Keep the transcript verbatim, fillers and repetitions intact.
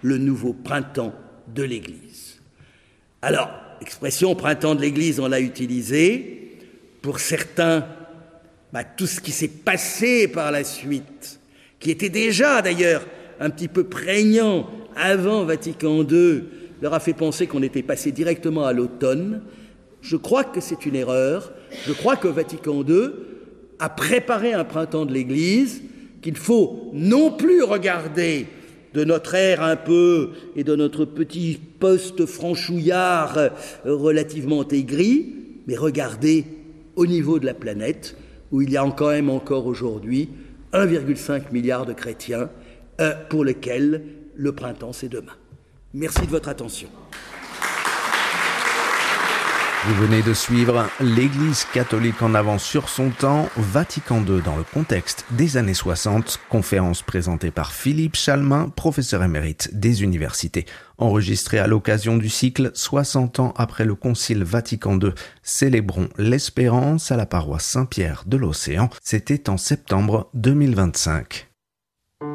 le nouveau printemps de l'Église. Alors, l'expression printemps de l'Église, on l'a utilisée. Pour certains, bah, tout ce qui s'est passé par la suite, qui était déjà d'ailleurs un petit peu prégnant avant Vatican deux, leur a fait penser qu'on était passé directement à l'automne. Je crois que c'est une erreur. Je crois que Vatican deux a préparé un printemps de l'Église qu'il faut non plus regarder de notre air un peu et de notre petit poste franchouillard relativement aigri, mais regarder au niveau de la planète, où il y a quand même encore aujourd'hui un virgule cinq milliard de chrétiens euh, pour lesquels le printemps c'est demain. Merci de votre attention. Vous venez de suivre l'Église catholique en avance sur son temps, Vatican deux dans le contexte des années soixante, conférence présentée par Philippe Chalmin, professeur émérite des universités. Enregistrée à l'occasion du cycle soixante ans après le Concile Vatican deux, célébrons l'espérance à la paroisse Saint-Pierre de l'Océan. C'était en septembre deux mille vingt-cinq.